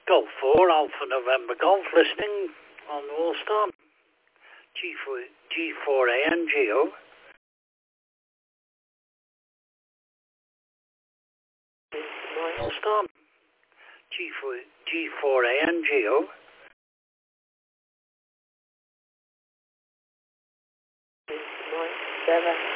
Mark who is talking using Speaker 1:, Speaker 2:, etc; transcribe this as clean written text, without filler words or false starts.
Speaker 1: Golf 4, Alpha November Golf, listening on Woolstar. G4ANGO. Woolstar. G4ANGO.
Speaker 2: 7.